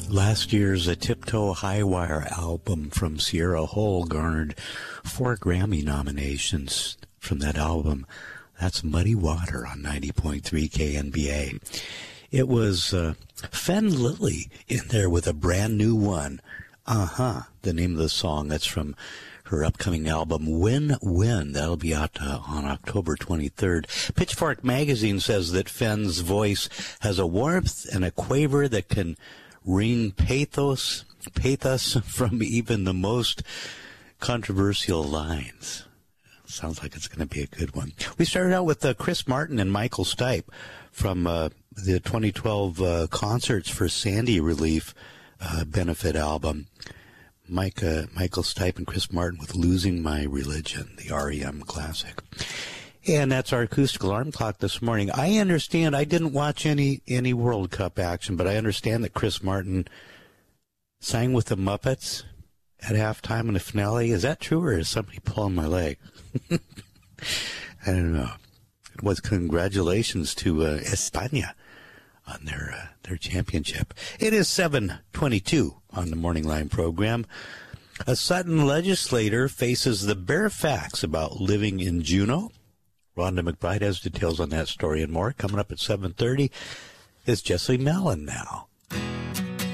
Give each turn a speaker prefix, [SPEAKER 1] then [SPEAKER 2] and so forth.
[SPEAKER 1] Last year's A Tiptoe High Wire album from Sierra Hull garnered 4 Grammy nominations from that album. That's Muddy Water on 90.3 KNBA. It was Fen Lily in there with a brand new one. The name of the song. That's from her upcoming album, Win Win. That'll be out on October 23rd. Pitchfork magazine says that Fen's voice has a warmth and a quaver that can wring pathos from even the most controversial lines. Sounds like it's going to be a good one. We started out with Chris Martin and Michael Stipe from the 2012 Concerts for Sandy Relief benefit album. Michael Stipe and Chris Martin with Losing My Religion, the REM classic. And that's our acoustic alarm clock this morning. I understand, I didn't watch any World Cup action, but I understand that Chris Martin sang with the Muppets at halftime in the finale. Is that true, or is somebody pulling my leg? I don't know. It was congratulations to España on their championship. It is 7:22 on the Morning Line program. A Sutton legislator faces the bare facts about living in Juneau. Rhonda McBride has details on that story and more. Coming up at 7:30 is Jesse Mellon now.